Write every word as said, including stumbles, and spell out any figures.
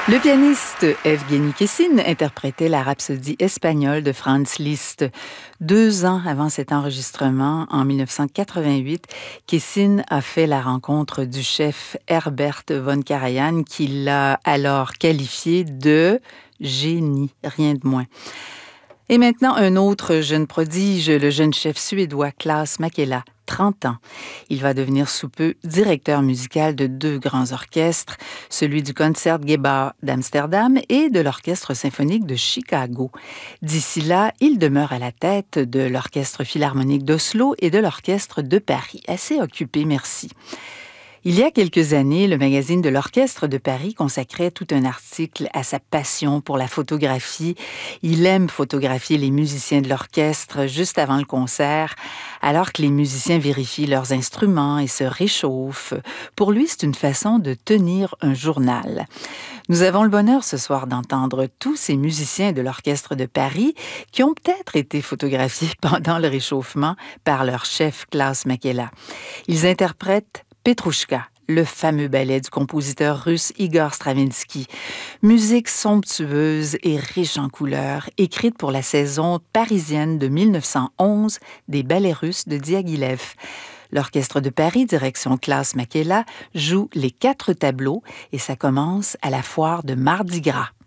Le pianiste Evgueni Kessin interprétait la Rhapsodie espagnole de Franz Liszt. Deux ans avant cet enregistrement, en mille neuf cent quatre-vingt-huit, Kessin a fait la rencontre du chef Herbert von Karajan, qui l'a alors qualifié de génie, rien de moins. Et maintenant, un autre jeune prodige, le jeune chef suédois Klaus Mäkelä, trente ans. Il va devenir sous peu directeur musical de deux grands orchestres, celui du Concertgebouw d'Amsterdam et de l'Orchestre symphonique de Chicago. D'ici là, il demeure à la tête de l'Orchestre philharmonique d'Oslo et de l'Orchestre de Paris. Assez occupé, merci. Il y a quelques années, le magazine de l'Orchestre de Paris consacrait tout un article à sa passion pour la photographie. Il aime photographier les musiciens de l'orchestre juste avant le concert, alors que les musiciens vérifient leurs instruments et se réchauffent. Pour lui, c'est une façon de tenir un journal. Nous avons le bonheur ce soir d'entendre tous ces musiciens de l'Orchestre de Paris qui ont peut-être été photographiés pendant le réchauffement par leur chef Klaus Mäkelä. Ils interprètent Petrouchka, le fameux ballet du compositeur russe Igor Stravinsky. Musique somptueuse et riche en couleurs, écrite pour la saison parisienne de mille neuf cent onze des ballets russes de Diaghilev. L'Orchestre de Paris, direction Klaus Mäkelä, joue les quatre tableaux et ça commence à la foire de Mardi Gras.